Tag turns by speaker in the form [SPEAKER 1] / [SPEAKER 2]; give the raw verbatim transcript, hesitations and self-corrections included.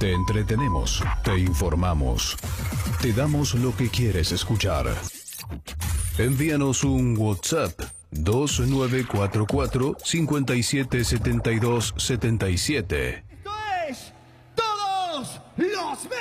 [SPEAKER 1] Te entretenemos, te informamos, te damos lo que quieres escuchar. Envíanos un WhatsApp dos nueve cuatro cuatro, cinco siete siete dos siete siete